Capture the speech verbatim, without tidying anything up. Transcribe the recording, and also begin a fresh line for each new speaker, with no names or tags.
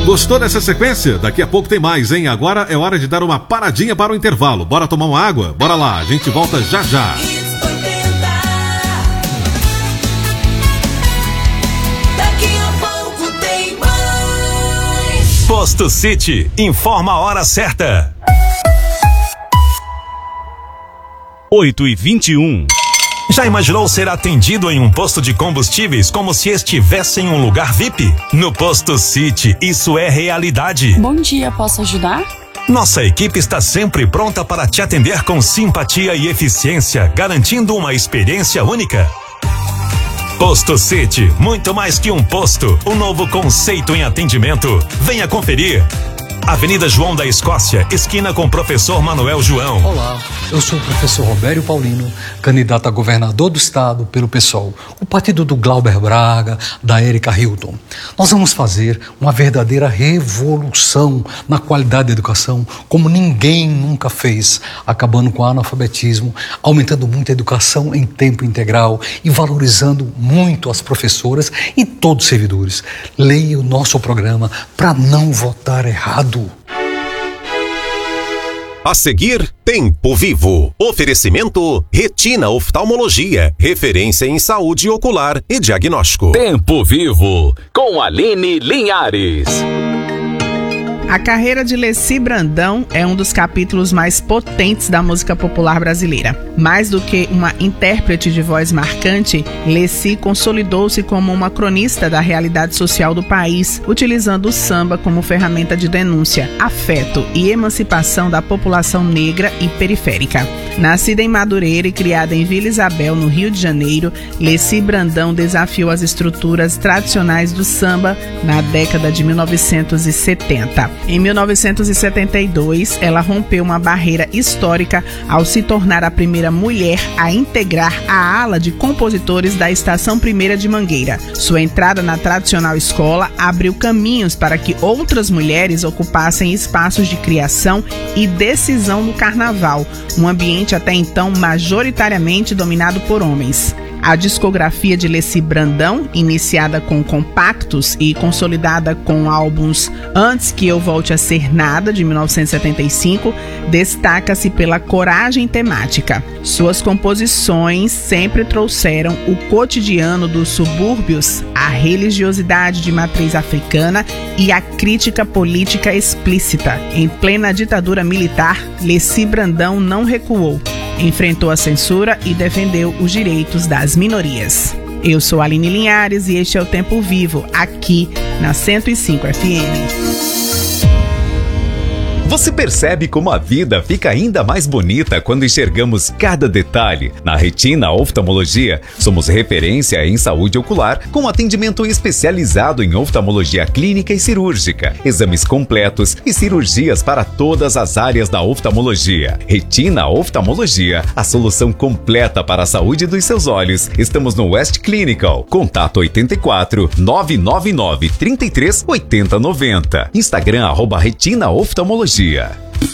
Gostou dessa sequência? Daqui a pouco tem mais, hein? Agora é hora de dar uma paradinha para o intervalo. Bora tomar uma água? Bora lá, a gente volta já já.
Posto City, informa a hora certa. oito e vinte e um. Já imaginou ser atendido em um posto de combustíveis como se estivesse em um lugar V I P? No Posto City, isso é realidade.
Bom dia, posso ajudar?
Nossa equipe está sempre pronta para te atender com simpatia e eficiência, garantindo uma experiência única. Posto City, muito mais que um posto, um novo conceito em atendimento. Venha conferir. Avenida João da Escócia, esquina com Professor Manuel João.
Olá, eu sou o professor Robério Paulino, candidato a governador do estado pelo PSOL, o partido do Glauber Braga, da Érica Hilton. Nós vamos fazer uma verdadeira revolução na qualidade da educação, como ninguém nunca fez, acabando com o analfabetismo, aumentando muito a educação em tempo integral e valorizando muito as professoras e todos os servidores. Leia o nosso programa para não votar errado.
A seguir, Tempo Vivo. Oferecimento Retina Oftalmologia, referência em saúde ocular e diagnóstico.
Tempo Vivo, com Aline Linhares.
A carreira de Leci Brandão é um dos capítulos mais potentes da música popular brasileira. Mais do que uma intérprete de voz marcante, Leci consolidou-se como uma cronista da realidade social do país, utilizando o samba como ferramenta de denúncia, afeto e emancipação da população negra e periférica. Nascida em Madureira e criada em Vila Isabel, no Rio de Janeiro, Leci Brandão desafiou as estruturas tradicionais do samba na década de mil novecentos e setenta. Em mil novecentos e setenta e dois, ela rompeu uma barreira histórica ao se tornar a primeira mulher a integrar a ala de compositores da Estação Primeira de Mangueira. Sua entrada na tradicional escola abriu caminhos para que outras mulheres ocupassem espaços de criação e decisão no carnaval, um ambiente até então majoritariamente dominado por homens. A discografia de Leci Brandão, iniciada com compactos e consolidada com álbuns Antes que Eu Volte a Ser Nada, de mil novecentos e setenta e cinco, destaca-se pela coragem temática. Suas composições sempre trouxeram o cotidiano dos subúrbios, a religiosidade de matriz africana e a crítica política explícita. Em plena ditadura militar, Leci Brandão não recuou. Enfrentou a censura e defendeu os direitos das minorias. Eu sou Aline Linhares e este é o Tempo Vivo, aqui na cento e cinco F M.
Você percebe como a vida fica ainda mais bonita quando enxergamos cada detalhe? Na Retina Oftalmologia, somos referência em saúde ocular, com atendimento especializado em oftalmologia clínica e cirúrgica, exames completos e cirurgias para todas as áreas da oftalmologia. Retina Oftalmologia, a solução completa para a saúde dos seus olhos. Estamos no West Clinical. Contato oito quatro, nove nove nove, três três, oito zero nove zero. Instagram arroba Retina Oftalmologia.